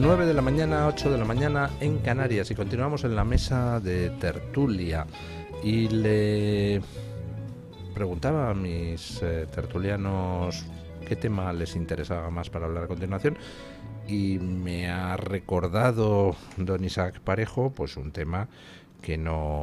9 de la mañana, 8 de la mañana en Canarias, y continuamos en la mesa de tertulia. Y le preguntaba a mis tertulianos qué tema les interesaba más para hablar a continuación, y me ha recordado don Isaac Parejo pues un tema que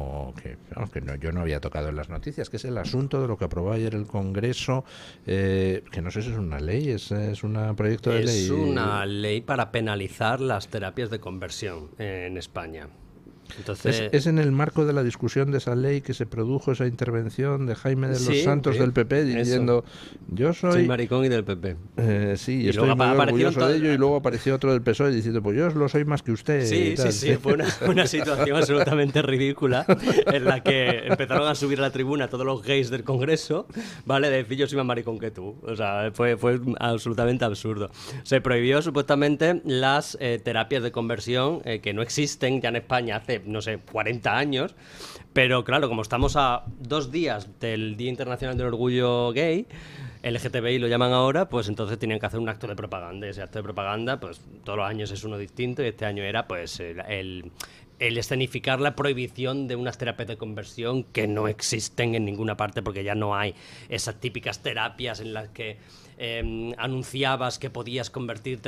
yo no había tocado en las noticias, que es el asunto de lo que aprobó ayer el Congreso, que no sé si es una ley, es un proyecto de ley. Es una ley para penalizar las terapias de conversión en España. Entonces, es en el marco de la discusión de esa ley que se produjo esa intervención de Jaime de los Santos del PP diciendo yo soy maricón y del PP. Sí, y estoy muy orgulloso de ello, y luego apareció otro del PSOE diciendo pues yo lo soy más que usted. Sí, fue una situación absolutamente ridícula en la que empezaron a subir a la tribuna todos los gays del Congreso, ¿vale? De decir yo soy más maricón que tú. O sea, fue absolutamente absurdo. Se prohibió supuestamente las terapias de conversión que no existen ya en España hace, no sé, 40 años, pero claro, como estamos a 2 días del Día Internacional del Orgullo Gay, LGTBI lo llaman ahora, pues entonces tenían que hacer un acto de propaganda. Ese acto de propaganda, pues todos los años es uno distinto, y este año era pues el escenificar la prohibición de unas terapias de conversión que no existen en ninguna parte, porque ya no hay esas típicas terapias en las que anunciabas que podías convertirte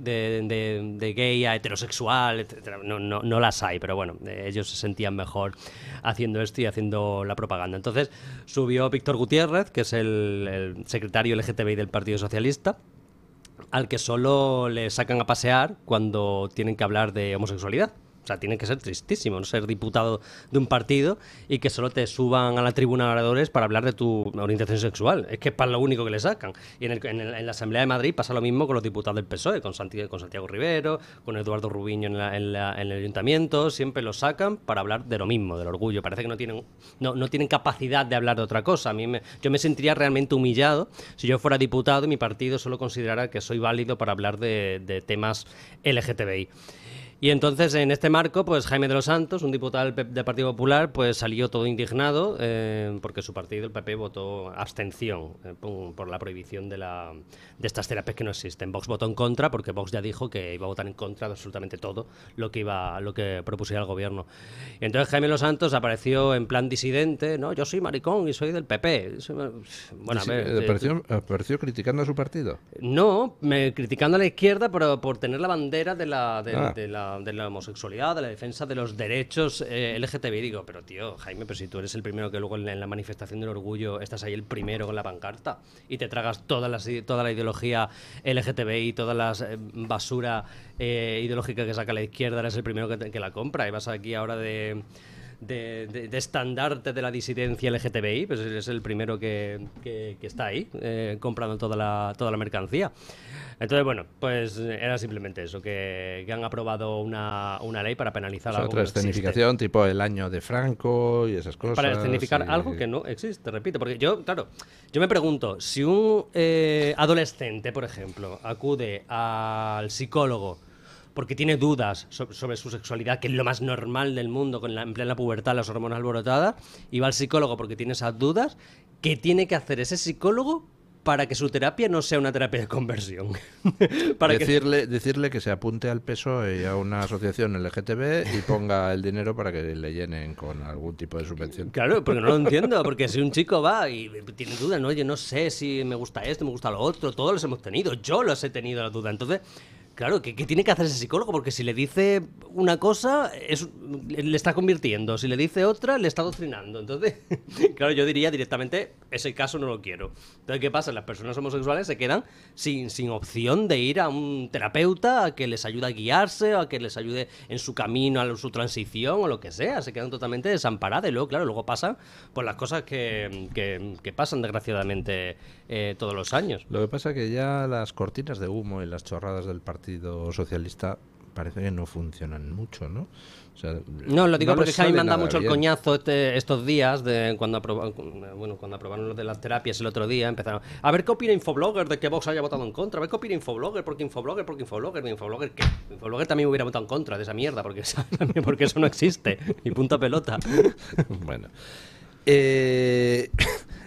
de gay a heterosexual, etcétera. No las hay, pero bueno, ellos se sentían mejor haciendo esto y haciendo la propaganda. Entonces subió Víctor Gutiérrez, que es el secretario LGTBI del Partido Socialista, al que solo le sacan a pasear cuando tienen que hablar de homosexualidad. O sea, tiene que ser tristísimo no ser diputado de un partido y que solo te suban a la tribuna de oradores para hablar de tu orientación sexual. Es que es para lo único que le sacan. Y en la Asamblea de Madrid pasa lo mismo con los diputados del PSOE, con Santiago Rivero, con Eduardo Rubiño en el ayuntamiento. Siempre los sacan para hablar de lo mismo, del orgullo. Parece que no tienen capacidad de hablar de otra cosa. Yo me sentiría realmente humillado si yo fuera diputado y mi partido solo considerara que soy válido para hablar de temas LGTBI. Y entonces, en este marco, pues Jaime de los Santos, un diputado del Partido Popular, pues salió todo indignado porque su partido, el PP, votó abstención por la prohibición de estas terapias que no existen. Vox votó en contra porque Vox ya dijo que iba a votar en contra de absolutamente todo lo que propusiera el gobierno. Y entonces Jaime de los Santos apareció en plan disidente, ¿no? Yo soy maricón y soy del PP. Bueno, a ver, ¿Apareció criticando a su partido? No, criticando a la izquierda por tener la bandera de la homosexualidad, de la defensa de los derechos LGTBI. Digo, pero tío, Jaime, pero si tú eres el primero que luego en la manifestación del orgullo estás ahí el primero con la pancarta y te tragas toda la ideología LGTBI, toda la basura ideológica que saca la izquierda, eres el primero que la compra, y vas aquí ahora de estandarte de la disidencia LGTBI, pues eres el primero que está ahí comprando toda la mercancía. Entonces, bueno, pues era simplemente eso, que han aprobado una ley para penalizar algo otra escenificación, tipo el año de Franco y esas cosas. Para escenificar algo que no existe, repito. Porque yo me pregunto, si un adolescente, por ejemplo, acude al psicólogo porque tiene dudas sobre su sexualidad, que es lo más normal del mundo, en plena pubertad, las hormonas alborotadas, y va al psicólogo porque tiene esas dudas, ¿qué tiene que hacer ese psicólogo para que su terapia no sea una terapia de conversión? Decirle que se apunte al PSOE y a una asociación LGTB y ponga el dinero para que le llenen con algún tipo de subvención. Claro, porque no lo entiendo, porque si un chico va y tiene dudas, ¿no? Oye, no sé si me gusta esto, me gusta lo otro, todos los hemos tenido, yo los he tenido la duda. Entonces, claro, ¿qué tiene que hacer ese psicólogo? Porque si le dice una cosa, le está convirtiendo. Si le dice otra, le está adoctrinando. Entonces, claro, yo diría directamente, ese caso no lo quiero. Entonces, ¿qué pasa? Las personas homosexuales se quedan sin opción de ir a un terapeuta a que les ayude a guiarse, o a que les ayude en su camino, a su transición, o lo que sea. Se quedan totalmente desamparadas. Y luego, claro, pasan pues las cosas que pasan, desgraciadamente, todos los años. Lo que pasa es que ya las cortinas de humo y las chorradas del Partido Socialista parece que no funcionan mucho, ¿no? O sea, no, lo digo porque Jaime manda mucho el coñazo estos días de cuando aprobaron lo de las terapias el otro día. Empezaron a ver qué opina Infoblogger de que Vox haya votado en contra, a ver qué opina Infoblogger, porque Infoblogger ¿qué? Infoblogger también hubiera votado en contra de esa mierda, porque eso no existe, y punto pelota. Bueno,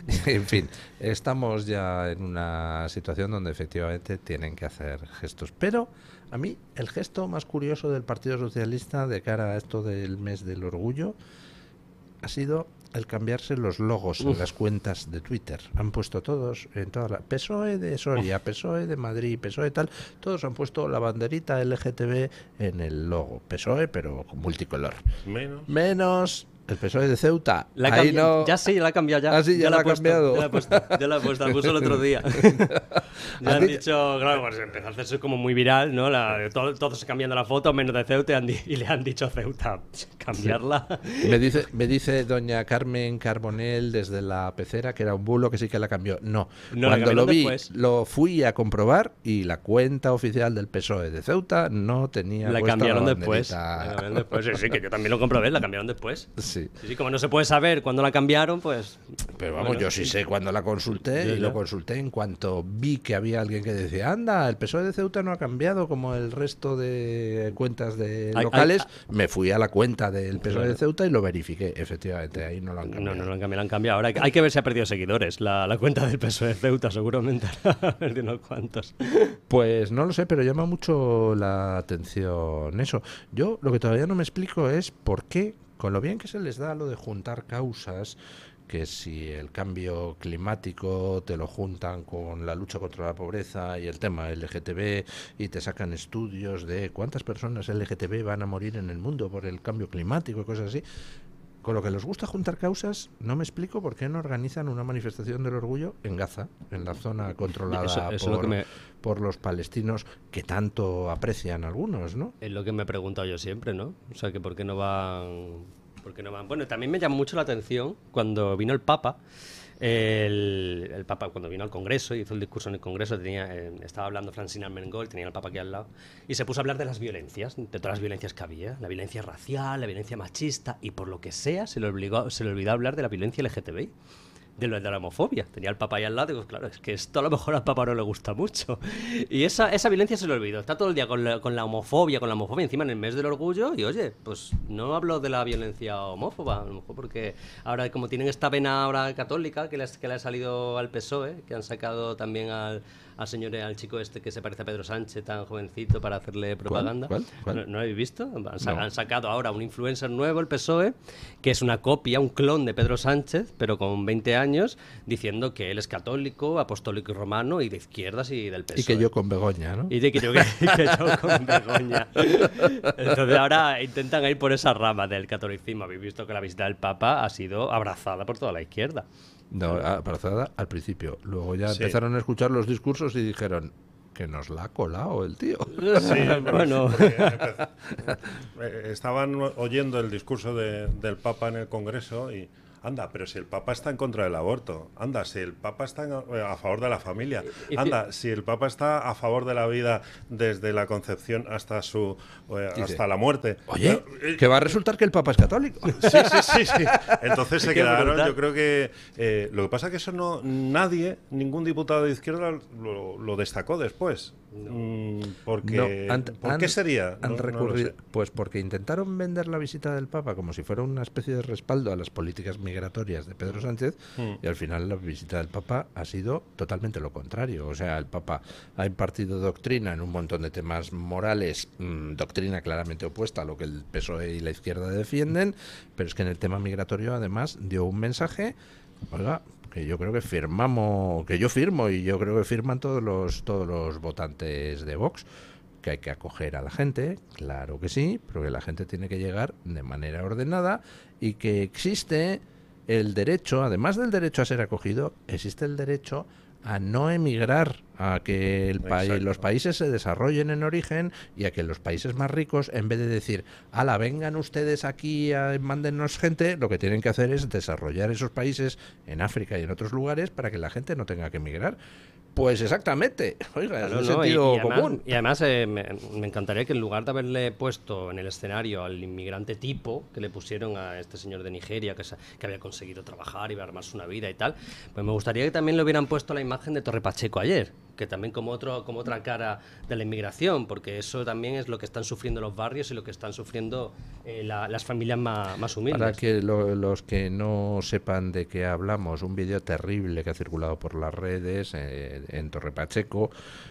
En fin, estamos ya en una situación donde efectivamente tienen que hacer gestos. Pero a mí el gesto más curioso del Partido Socialista de cara a esto del mes del orgullo ha sido el cambiarse los logos en las cuentas de Twitter. Han puesto todos, en toda la PSOE de Soria, PSOE de Madrid, PSOE tal, todos han puesto la banderita LGTB en el logo. PSOE, pero con multicolor. Menos el PSOE de Ceuta. Ahí no... Ya sí, la ha cambiado ya. Ah, sí, ya la ha cambiado. Ya la ha puesto, la puso el otro día. Ya han dicho, claro, pues empezó a hacerse como muy viral, ¿no? Todos se cambiando la foto, menos de Ceuta, y le han dicho a Ceuta cambiarla. Sí. Me dice doña Carmen Carbonell desde la pecera que era un bulo, que sí que la cambió. No, cuando lo vi, lo fui a comprobar y la cuenta oficial del PSOE de Ceuta no tenía la puesta cambiaron la después. Sí, que yo también lo comprobé, la cambiaron después. Sí. Sí, como no se puede saber cuándo la cambiaron, pues... Pero vamos, yo sí sé cuándo la consulté, y lo consulté en cuanto vi que había alguien que decía, anda, el PSOE de Ceuta no ha cambiado como el resto de cuentas de locales. Me fui a la cuenta del PSOE de Ceuta y lo verifiqué. Efectivamente, ahí no lo han cambiado. No lo han cambiado, lo han cambiado. Ahora hay que ver si ha perdido seguidores. La cuenta del PSOE de Ceuta seguramente ha perdido unos cuantos. Pues no lo sé, pero llama mucho la atención eso. Yo lo que todavía no me explico es por qué, con lo bien que se les da lo de juntar causas, que si el cambio climático te lo juntan con la lucha contra la pobreza y el tema LGTB y te sacan estudios de cuántas personas LGTB van a morir en el mundo por el cambio climático y cosas así. Con lo que les gusta juntar causas, no me explico por qué no organizan una manifestación del orgullo en Gaza, en la zona controlada por los palestinos, que tanto aprecian algunos, ¿no? Es lo que me he preguntado yo siempre, ¿no? O sea, que por qué no van... Bueno, también me llamó mucho la atención cuando vino el Papa. El Papa, cuando vino al Congreso, hizo el discurso en el Congreso, estaba hablando Francine Armengol, tenía al Papa aquí al lado, y se puso a hablar de las violencias, de todas las violencias que había, la violencia racial, la violencia machista, y por lo que sea, se le olvidó hablar de la violencia LGTBI. De la homofobia. Tenía al Papa ahí al lado y digo, claro, es que esto a lo mejor al Papa no le gusta mucho. Y esa violencia se le olvidó. Está todo el día con la homofobia encima en el mes del orgullo y oye, pues no hablo de la violencia homófoba, a lo mejor porque ahora como tienen esta vena ahora católica que le ha salido al PSOE, que han sacado también al chico este que se parece a Pedro Sánchez, tan jovencito, para hacerle propaganda. ¿Cuál? ¿No lo habéis visto? Han sacado ahora un influencer nuevo, el PSOE, que es una copia, un clon de Pedro Sánchez, pero con 20 años, diciendo que él es católico, apostólico y romano, y de izquierdas y del PSOE. Y que yo con Begoña, ¿no? Y que yo con Begoña. Entonces ahora intentan ir por esa rama del catolicismo. Habéis visto que la visita del Papa ha sido abrazada por toda la izquierda. No, abrazada al principio. Luego ya empezaron a escuchar los discursos y dijeron que nos la ha colado el tío. Sí, bueno. Estaban oyendo el discurso del Papa en el Congreso y anda, pero si el Papa está en contra del aborto, anda, si el Papa está a favor de la familia, anda, si el Papa está a favor de la vida desde la concepción hasta hasta la muerte. Oye, que va a resultar que el Papa es católico. Sí. Entonces se quedaron, yo creo que lo que pasa es que eso ningún diputado de izquierda lo destacó después. Porque ¿por qué sería? Han recurrido, pues porque intentaron vender la visita del Papa como si fuera una especie de respaldo a las políticas migratorias de Pedro Sánchez y al final la visita del Papa ha sido totalmente lo contrario. O sea, el Papa ha impartido doctrina en un montón de temas morales, doctrina claramente opuesta a lo que el PSOE y la izquierda defienden, pero es que en el tema migratorio además dio un mensaje, oiga, que yo creo que yo firmo y yo creo que firman todos los votantes de Vox, que hay que acoger a la gente, claro que sí, pero que la gente tiene que llegar de manera ordenada y que existe el derecho, además del derecho a ser acogido, existe el derecho a no emigrar, a que los países se desarrollen en origen y a que los países más ricos, en vez de decir, ala, vengan ustedes aquí, mándennos gente, lo que tienen que hacer es desarrollar esos países en África y en otros lugares para que la gente no tenga que emigrar. Pues exactamente, oiga, es un sentido común. Y además me encantaría que en lugar de haberle puesto en el escenario al inmigrante tipo que le pusieron a este señor de Nigeria que había conseguido trabajar y armarse una vida y tal, pues me gustaría que también le hubieran puesto la imagen de Torre Pacheco ayer, que también como otra cara de la inmigración, porque eso también es lo que están sufriendo los barrios y lo que están sufriendo las familias más humildes. Para que los que no sepan de qué hablamos, un vídeo terrible que ha circulado por las redes en Torre Pacheco,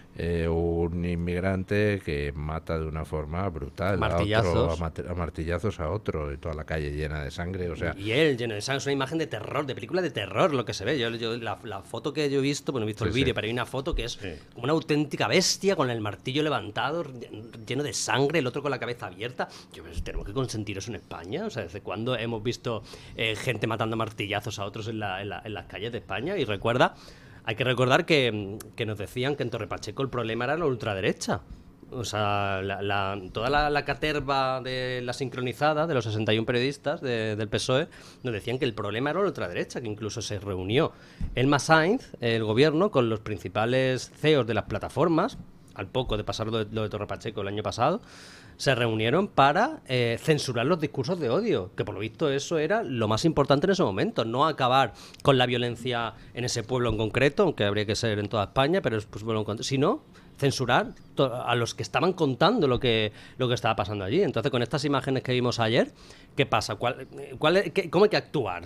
un inmigrante que mata de una forma brutal martillazos. a martillazos a otro, y toda la calle llena de sangre, o sea... Y él lleno de sangre, es una imagen de terror, de película de terror lo que se ve. Yo la foto que yo he visto, bueno, he visto el vídeo, pero hay una foto que es como una auténtica bestia con el martillo levantado, lleno de sangre, el otro con la cabeza abierta. Tenemos que consentir eso en España. O sea, ¿desde cuándo hemos visto gente matando martillazos a otros en las calles de España? Y hay que recordar que nos decían que en Torre Pacheco el problema era la ultraderecha. O sea, toda la caterva de la sincronizada de los 61 periodistas del PSOE nos decían que el problema era la ultraderecha, que incluso se reunió Elma Sainz, el gobierno, con los principales CEOs de las plataformas, al poco de pasar lo de Torre Pacheco el año pasado, se reunieron para censurar los discursos de odio, que por lo visto eso era lo más importante en ese momento, no acabar con la violencia en ese pueblo en concreto, aunque habría que ser en toda España, pero es pues, bueno, sino censurar a los que estaban contando lo que estaba pasando allí. Entonces, con estas imágenes que vimos ayer, ¿qué pasa? ¿Cómo hay que actuar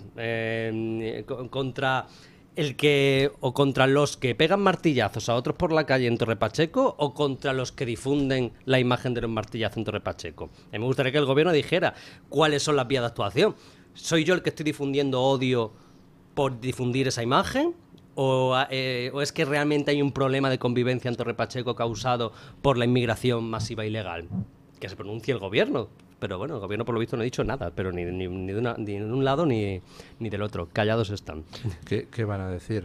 contra contra los que pegan martillazos a otros por la calle en Torre Pacheco, o contra los que difunden la imagen de los martillazos en Torre Pacheco? A mí me gustaría que el gobierno dijera cuáles son las vías de actuación. ¿Soy yo el que estoy difundiendo odio por difundir esa imagen? ¿O es que realmente hay un problema de convivencia en Torre Pacheco causado por la inmigración masiva ilegal? Que se pronuncie el gobierno. Pero bueno, el gobierno por lo visto no ha dicho nada, pero ni de un lado ni del otro. Callados están. ¿Qué van a decir?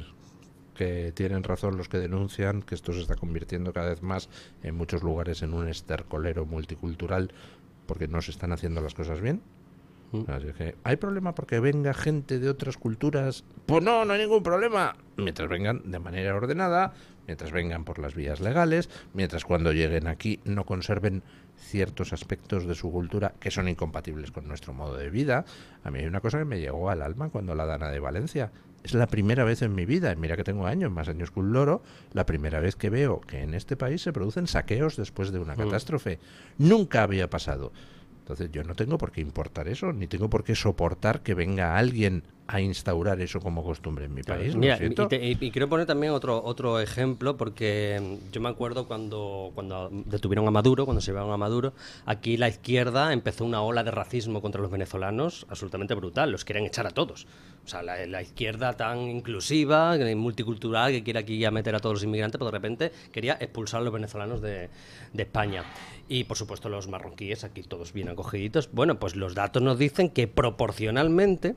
Que tienen razón los que denuncian que esto se está convirtiendo cada vez más en muchos lugares en un estercolero multicultural porque no se están haciendo las cosas bien. Así que, ¿hay problema porque venga gente de otras culturas? Pues no hay ningún problema. Mientras vengan de manera ordenada, mientras vengan por las vías legales, mientras cuando lleguen aquí no conserven ciertos aspectos de su cultura que son incompatibles con nuestro modo de vida. A mí hay una cosa que me llegó al alma cuando la Dana de Valencia. Es la primera vez en mi vida, mira que tengo años, más años que un loro, la primera vez que veo que en este país se producen saqueos después de una catástrofe. Nunca había pasado. Entonces yo no tengo por qué importar eso, ni tengo por qué soportar que venga alguien a instaurar eso como costumbre en mi país. Mira, y quiero poner también otro ejemplo, porque yo me acuerdo cuando detuvieron a Maduro, cuando se llevaron a Maduro, aquí la izquierda empezó una ola de racismo contra los venezolanos absolutamente brutal, los quieren echar a todos. O sea, la izquierda tan inclusiva, multicultural, que quiere aquí ya meter a todos los inmigrantes, pero de repente quería expulsar a los venezolanos de España. Y por supuesto los marroquíes, aquí todos bien acogiditos. Bueno, pues los datos nos dicen que proporcionalmente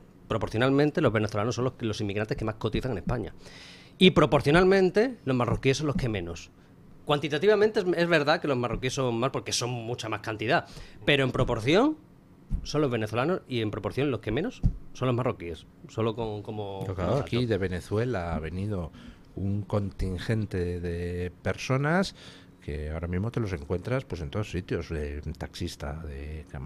los venezolanos son los inmigrantes que más cotizan en España. Y proporcionalmente los marroquíes son los que menos. Cuantitativamente es verdad que los marroquíes son más porque son mucha más cantidad, pero en proporción son los venezolanos y en proporción los que menos son los marroquíes. Solo como claro, aquí de Venezuela ha venido un contingente de personas que ahora mismo te los encuentras pues en todos sitios, de taxista, de